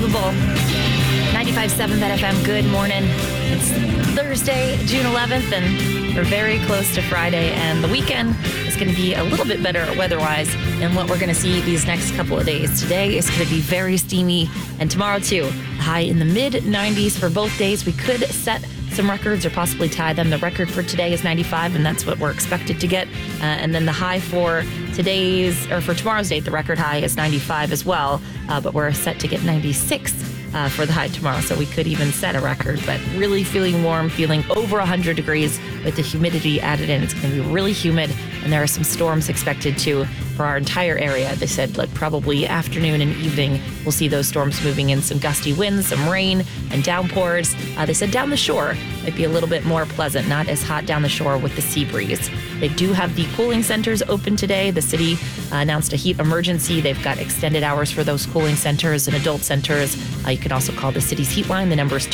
Bowl. 95.7 Bet FM, good morning. It's Thursday, June 11th, and we're very close to Friday, and the weekend is going to be a little bit better weather-wise than what we're going to see these next couple of days. Today is going to be very steamy, and tomorrow too. High in the mid-90s for both days. We could set some records or possibly tie them. The record for today is 95, and that's what we're expected to get. And then the high for tomorrow's date, the record high is 95 as well, but we're set to get 96 for the high tomorrow, so we could even set a record. But really feeling warm, feeling over 100 degrees with the humidity added in. It's going to be really humid, and there are some storms expected too for our entire area. They said probably afternoon and evening we'll see those storms moving in, some gusty winds, some rain and downpours. They said down the shore might be a little bit more pleasant, not as hot down the shore with the sea breeze. They do have the cooling centers open today. The city announced a heat emergency. They've got extended hours for those cooling centers and adult centers. You can also call the city's heat line. The number is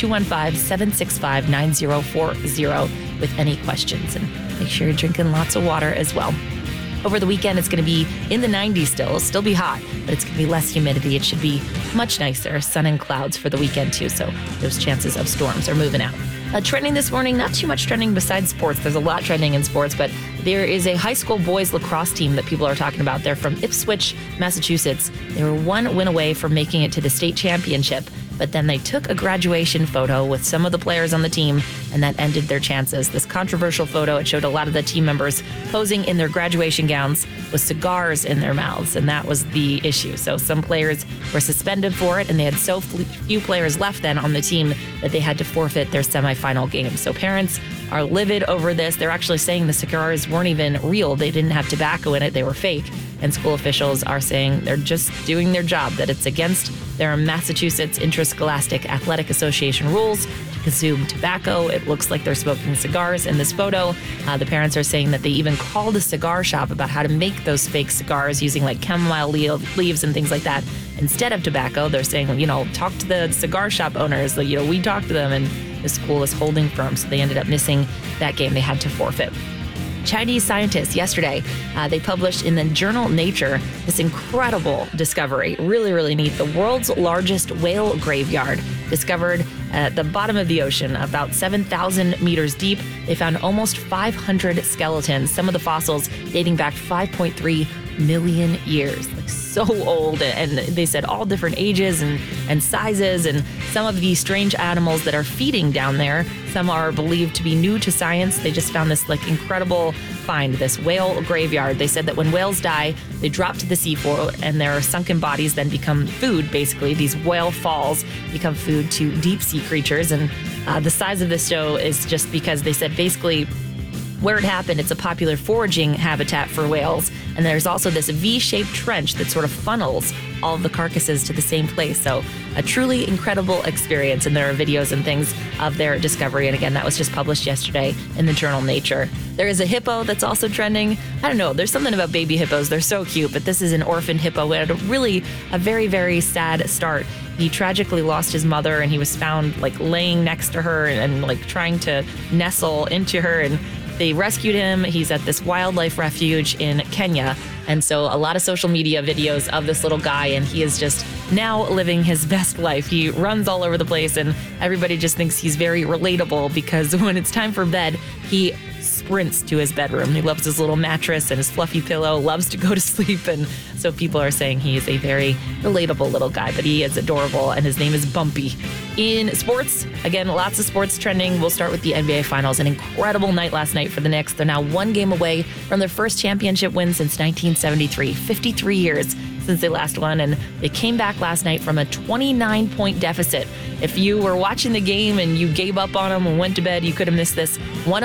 215-765-9040 with any questions. And make sure you're drinking lots of water as well. Over the weekend, it's going to be in the 90s still be hot, but it's going to be less humidity. It should be much nicer. Sun and clouds for the weekend too, so those chances of storms are moving out. Trending this morning, not too much trending besides sports. There's a lot trending in sports, but there is a high school boys lacrosse team that people are talking about. They're from Ipswich, Massachusetts. They were one win away from making it to the state championship, but then they took a graduation photo with some of the players on the team, and that ended their chances. This controversial photo, it showed a lot of the team members posing in their graduation gowns with cigars in their mouths, and that was the issue. So some players were suspended for it, and they had so few players left then on the team that they had to forfeit their semifinal game. So parents are livid over this. They're actually saying the cigars weren't even real. They didn't have tobacco in it. They were fake. And school officials are saying they're just doing their job, that it's against their Massachusetts Interscholastic Athletic Association rules to consume tobacco. It looks like they're smoking cigars in this photo. The parents are saying that they even called a cigar shop about how to make those fake cigars using like chamomile leaves and things like that instead of tobacco. They're saying, talk to the cigar shop owners. We talked to them, and the school is holding firm. So they ended up missing that game. They had to forfeit. Chinese scientists yesterday, they published in the journal Nature this incredible discovery. Really, really neat. The world's largest whale graveyard discovered at the bottom of the ocean, about 7,000 meters deep. They found almost 500 skeletons, some of the fossils dating back 5.3 million years. So old, and they said all different ages and sizes, and some of these strange animals that are feeding down there, some are believed to be new to science. They just found this incredible find, this whale graveyard. They said that when whales die, they drop to the seafloor, and their sunken bodies then become food, basically. These whale falls become food to deep sea creatures, and the size of this show is just because they said basically where it happened, it's a popular foraging habitat for whales. And there's also this V-shaped trench that sort of funnels all of the carcasses to the same place. So a truly incredible experience. And there are videos and things of their discovery. And again, that was just published yesterday in the journal Nature. There is a hippo that's also trending. I don't know, there's something about baby hippos. They're so cute, but this is an orphan hippo. It had a very, very sad start. He tragically lost his mother, and he was found laying next to her and trying to nestle into her, and they rescued him. He's at this wildlife refuge in Kenya. And so a lot of social media videos of this little guy, and he is just now living his best life. He runs all over the place, and everybody just thinks he's very relatable because when it's time for bed, he sprints to his bedroom. He loves his little mattress and his fluffy pillow, loves to go to sleep. And so people are saying he is a very relatable little guy, but he is adorable, and his name is Bumpy. In sports, again, lots of sports trending. We'll start with the NBA Finals. An incredible night last night for the Knicks. They're now one game away from their first championship win since 1973, 53 years since they last won, and they came back last night from a 29-point deficit. If you were watching the game and you gave up on them and went to bed, you could have missed this.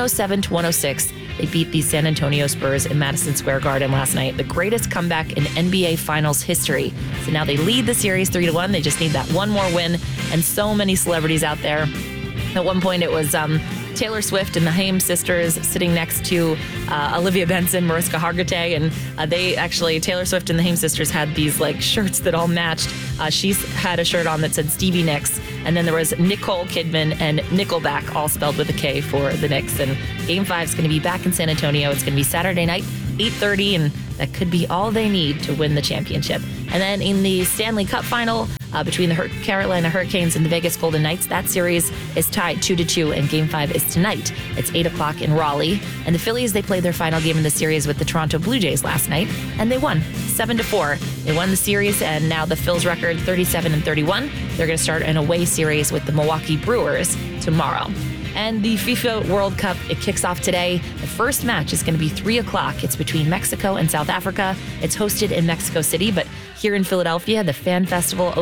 107-106. They beat the San Antonio Spurs in Madison Square Garden last night, the greatest comeback in NBA Finals history. So now they lead the series 3-1. They just need that one more win, and so many celebrities out there. At one point, it was Taylor Swift and the Haim sisters sitting next to Olivia Benson, Mariska Hargitay, and Taylor Swift and the Haim sisters had these shirts that all matched. She's had a shirt on that said Stevie Nicks, and then there was Nicole Kidman and Nickelback, all spelled with a K for the Knicks. And Game 5 is going to be back in San Antonio. It's going to be Saturday night, 8:30, and that could be all they need to win the championship. And then in the Stanley Cup final, between the Carolina Hurricanes and the Vegas Golden Knights. That series is tied 2-2, and Game 5 is tonight. It's 8 o'clock in Raleigh. And the Phillies, they played their final game in the series with the Toronto Blue Jays last night, and they won 7-4. They won the series, and now the Phils record 37-31. They're going to start an away series with the Milwaukee Brewers tomorrow. And the FIFA World Cup, it kicks off today. The first match is going to be 3 o'clock. It's between Mexico and South Africa. It's hosted in Mexico City, but here in Philadelphia, the Fan Festival